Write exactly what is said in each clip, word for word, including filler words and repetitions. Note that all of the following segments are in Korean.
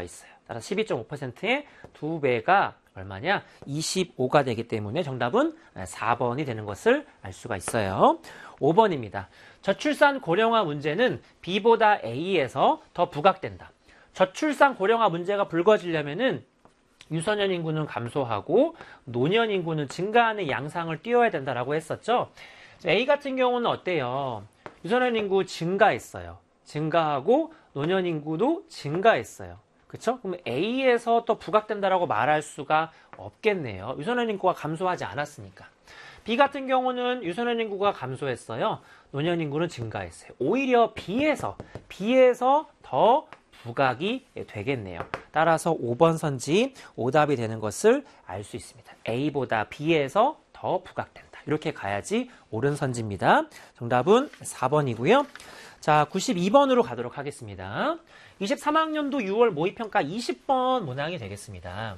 있어요. 따라서 십이 점 오 퍼센트의 두 배가 얼마냐? 이십오가 되기 때문에 정답은 사 번이 되는 것을 알 수가 있어요. 오 번입니다. 저출산 고령화 문제는 B보다 A에서 더 부각된다. 저출산 고령화 문제가 불거지려면은 유소년 인구는 감소하고 노년 인구는 증가하는 양상을 띄워야 된다라고 했었죠. A 같은 경우는 어때요? 유소년 인구 증가했어요. 증가하고 노년 인구도 증가했어요. 그렇죠? 그럼 A에서 또 부각된다라고 말할 수가 없겠네요. 유소년 인구가 감소하지 않았으니까. B 같은 경우는 유소년 인구가 감소했어요. 노년 인구는 증가했어요. 오히려 B에서 B에서 더 부각이 되겠네요. 따라서 오 번 선지 오답이 되는 것을 알 수 있습니다. A보다 B에서 더 부각된다. 이렇게 가야지 옳은 선지입니다. 정답은 사 번이고요. 자, 구십이 번으로 가도록 하겠습니다. 이십삼 학년도 유월 모의평가 이십 번 문항이 되겠습니다.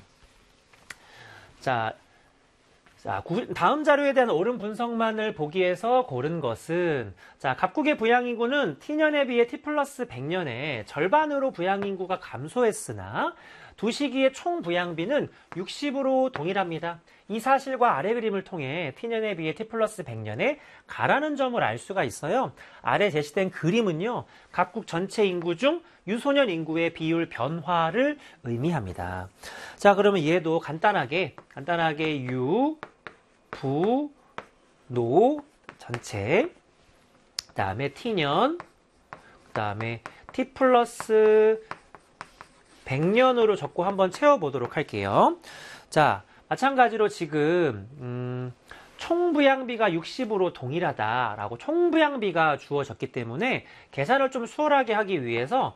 자, 자, 다음 자료에 대한 옳은 분석만을 보기 위해서 고른 것은, 자, 각국의 부양인구는 T년에 비해 T 플러스 백 년에 절반으로 부양인구가 감소했으나 두 시기의 총 부양비는 육십으로 동일합니다. 이 사실과 아래 그림을 통해 T년에 비해 T 플러스 백 년에 가라는 점을 알 수가 있어요. 아래 제시된 그림은요, 각국 전체 인구 중 유소년 인구의 비율 변화를 의미합니다. 자, 그러면 얘도 간단하게, 간단하게 유, 부, 노 전체, 그 다음에 T년, 그 다음에 T 플러스 백 년으로 적고 한번 채워보도록 할게요. 자, 마찬가지로 지금 음, 총부양비가 육십으로 동일하다라고 총부양비가 주어졌기 때문에 계산을 좀 수월하게 하기 위해서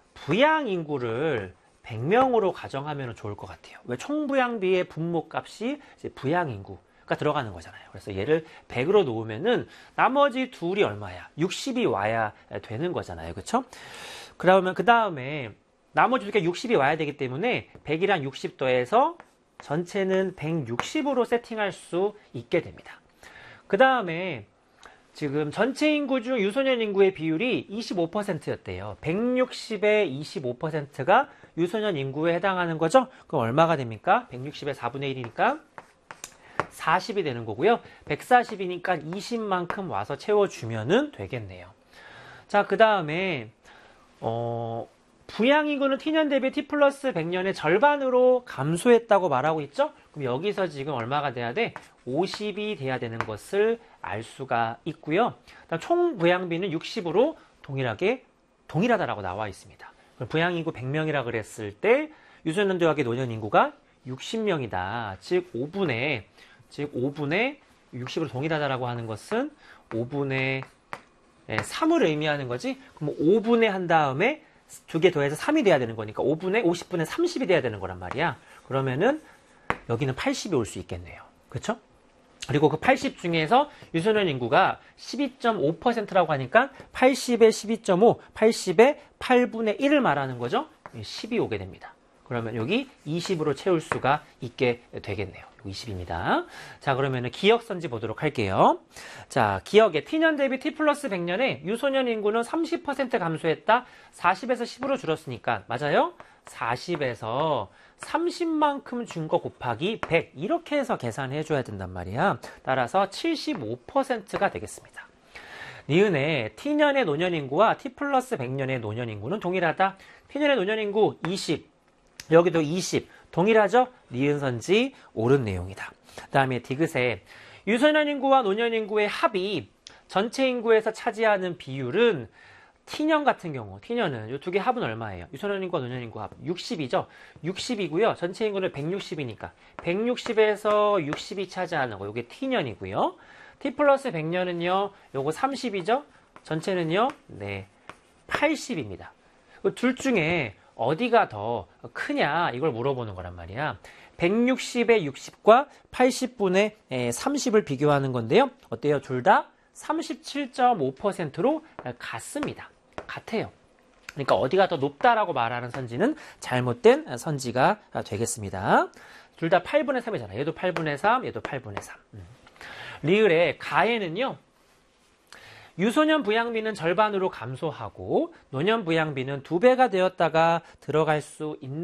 부양인구를 백 명으로 가정하면 좋을 것 같아요. 왜? 총부양비의 분모값이 이제 부양인구가 들어가는 거잖아요. 그래서 얘를 백으로 놓으면은 나머지 둘이 얼마야? 육십이 와야 되는 거잖아요. 그렇죠? 그러면 그 다음에 나머지 두 개 육십이 와야 되기 때문에 백이랑 육십 더해서 전체는 백육십으로 세팅할 수 있게 됩니다. 그 다음에 지금 전체 인구 중 유소년 인구의 비율이 이십오 퍼센트였대요. 백육십의 이십오 퍼센트가 유소년 인구에 해당하는 거죠? 그럼 얼마가 됩니까? 백육십의 사분의 일이니까 사십이 되는 거고요. 백사십이니까 이십만큼 와서 채워주면 되겠네요. 자, 그 다음에 어... 부양인구는 T년 대비 T 플러스 백 년의 절반으로 감소했다고 말하고 있죠? 그럼 여기서 지금 얼마가 돼야 돼? 오십이 돼야 되는 것을 알 수가 있고요. 총 부양비는 육십으로 동일하게, 동일하다라고 나와 있습니다. 그럼 부양인구 백 명이라 그랬을 때 유소년 더하기 노년 인구가 육십 명이다. 즉 오분의, 즉 오분의 육십으로 동일하다라고 하는 것은 오분의 삼을 의미하는 거지? 그럼 오분의 한 다음에 두 개 더해서 삼이 돼야 되는 거니까 오분의 오십분의 삼십이 돼야 되는 거란 말이야. 그러면은 여기는 팔십이 올 수 있겠네요. 그렇죠? 그리고 그 팔십 중에서 유소년 인구가 십이 점 오 퍼센트라고 하니까 팔십의 십이 점 오, 팔십의 팔분의 일을 말하는 거죠. 십이 오게 됩니다. 그러면 여기 이십으로 채울 수가 있게 되겠네요. 이십입니다. 자, 그러면 기억선지 보도록 할게요. 자, 기억에 T년 대비 T 플러스 백 년에 유소년 인구는 삼십 퍼센트 감소했다. 사십에서 십으로 줄었으니까 맞아요? 사십에서 삼십만큼 준 거 곱하기 백 이렇게 해서 계산해 줘야 된단 말이야. 따라서 칠십오 퍼센트가 되겠습니다. 니은의 T년의 노년 인구와 T 플러스 백 년의 노년 인구는 동일하다. T년의 노년 인구 이십, 여기도 이십, 동일하죠? 니은 선지 옳은 내용이다. 그 다음에 디귿에 유소년 인구와 노년 인구의 합이 전체 인구에서 차지하는 비율은 T년 같은 경우, T년은 이 두 개 합은 얼마예요? 유소년 인구와 노년 인구 합 육십이죠? 육십이고요. 전체 인구는 백육십이니까 백육십에서 육십이 차지하는 거, 이게 T년이고요. T 플러스 백 년은요, 요거 삼십이죠? 전체는요, 네, 팔십입니다. 둘 중에 어디가 더 크냐 이걸 물어보는 거란 말이야. 백육십의 육십과 팔십분의 삼십을 비교하는 건데요. 어때요? 둘 다 삼십칠 점 오 퍼센트로 같습니다. 같아요. 그러니까 어디가 더 높다라고 말하는 선지는 잘못된 선지가 되겠습니다. 둘 다 팔분의 삼이잖아. 얘도 팔분의 삼, 얘도 팔분의 삼. 리을의 가에는요. 유소년 부양비는 절반으로 감소하고 노년 부양비는 두 배가 되었다가 들어갈 수 있는